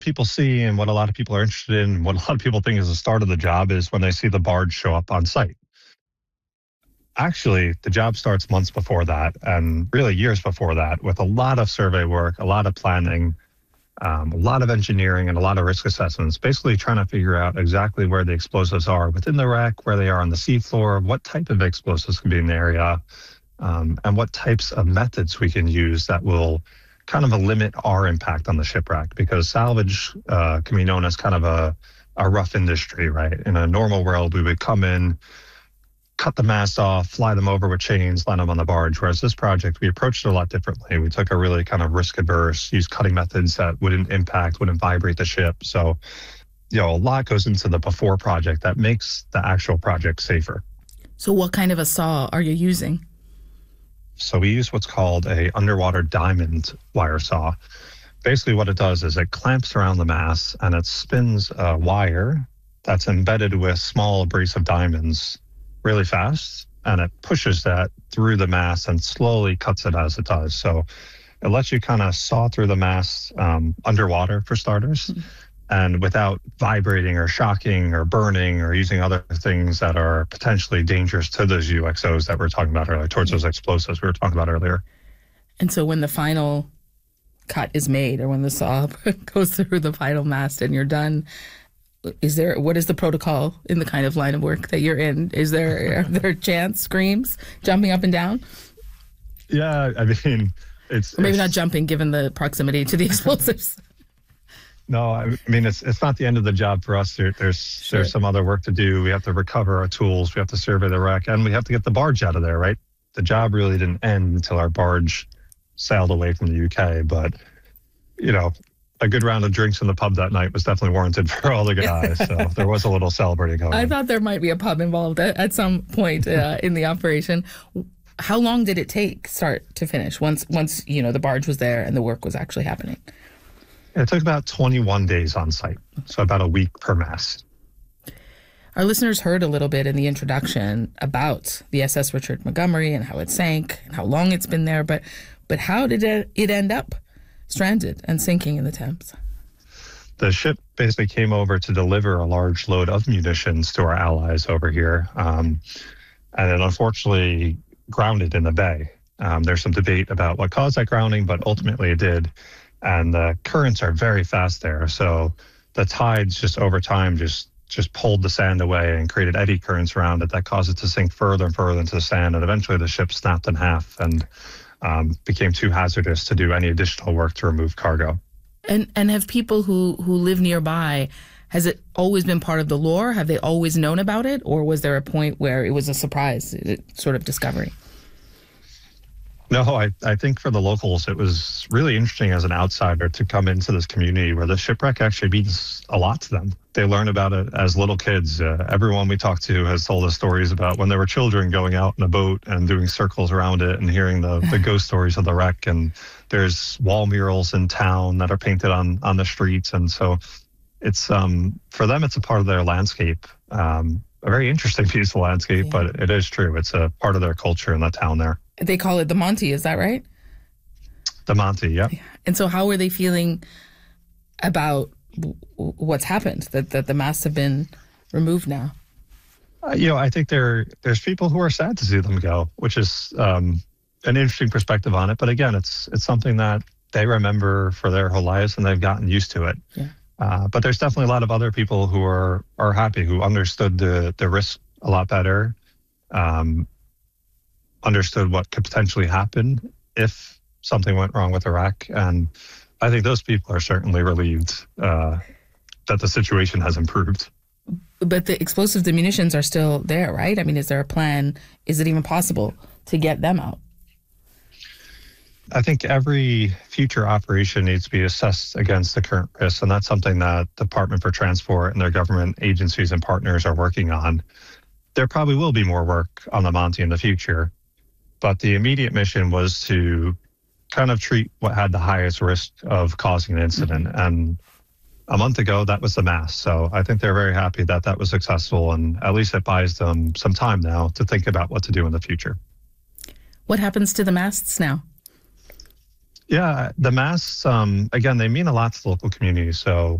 people see and what a lot of people are interested in, what a lot of people think is the start of the job is when they see the barge show up on site. Actually, the job starts months before that and really years before that with a lot of survey work, a lot of planning, a lot of engineering and a lot of risk assessments, basically trying to figure out exactly where the explosives are within the wreck, where they are on the seafloor, what type of explosives can be in the area, and what types of methods we can use that will kind of limit our impact on the shipwreck, because salvage can be known as kind of a rough industry, right? In a normal world, we would come in, cut the mast off, fly them over with chains, land them on the barge. Whereas this project, we approached it a lot differently. We took a really kind of risk averse, used cutting methods that wouldn't vibrate the ship. So, a lot goes into the before project that makes the actual project safer. So what kind of a saw are you using? So we use what's called a underwater diamond wire saw. Basically what it does is it clamps around the mast and it spins a wire that's embedded with small abrasive diamonds really fast, and it pushes that through the mast and slowly cuts it as it does. So it lets you kind of saw through the mast underwater, for starters, and without vibrating or shocking or burning or using other things that are potentially dangerous to those UXOs that we were talking about earlier, towards those explosives we were talking about earlier. And so when the final cut is made, or when the saw goes through the final mast and you're done, what is the protocol in the kind of line of work that you're in? Are there chants, screams, jumping up and down? Yeah, I mean, it's not jumping given the proximity to the explosives. No, I mean, it's not the end of the job for us. There's some other work to do. We have to recover our tools. We have to survey the wreck, and we have to get the barge out of there, right? The job really didn't end until our barge sailed away from the UK, but a good round of drinks in the pub that night was definitely warranted for all the guys. So there was a little celebrating going on. I thought there might be a pub involved at some point in the operation. How long did it take, start to finish, once the barge was there and the work was actually happening? It took about 21 days on site, so about a week per mast. Our listeners heard a little bit in the introduction about the SS Richard Montgomery and how it sank and how long it's been there, but how did it end up stranded and sinking in the Thames? The ship basically came over to deliver a large load of munitions to our allies over here, and it unfortunately grounded in the bay. There's some debate about what caused that grounding, but ultimately it did. And the currents are very fast there, so the tides just over time just pulled the sand away and created eddy currents around it that caused it to sink further and further into the sand, and eventually the ship snapped in half and became too hazardous to do any additional work to remove cargo. And have people who live nearby, has it always been part of the lore? Have they always known about it? Or was there a point where it was a surprise sort of discovery? No, I think for the locals, it was really interesting as an outsider to come into this community where the shipwreck actually means a lot to them. They learn about it as little kids. Everyone we talked to has told us stories about when they were children going out in a boat and doing circles around it and hearing the ghost stories of the wreck. And there's wall murals in town that are painted on the streets. And so it's for them, it's a part of their landscape. A very interesting piece of landscape, yeah. But it is true. It's a part of their culture in the town there. They call it the Monty, is that right? The Monty, yeah. And so how are they feeling about what's happened, that the masts have been removed now? I think there's people who are sad to see them go, which is an interesting perspective on it. But again, it's something that they remember for their whole lives and they've gotten used to it. Yeah. But there's definitely a lot of other people who are happy, who understood the risk a lot better, understood what could potentially happen if something went wrong with the wreck. And I think those people are certainly relieved that the situation has improved. But the explosives, the munitions are still there, right? I mean, is there a plan? Is it even possible to get them out? I think every future operation needs to be assessed against the current risks, and that's something that the Department for Transport and their government agencies and partners are working on. There probably will be more work on the Monty in the future, but the immediate mission was to kind of treat what had the highest risk of causing an incident. Mm-hmm. And a month ago, that was the mast. So I think they're very happy that that was successful, and at least it buys them some time now to think about what to do in the future. What happens to the masts now? Yeah, the masts, again, they mean a lot to the local community. So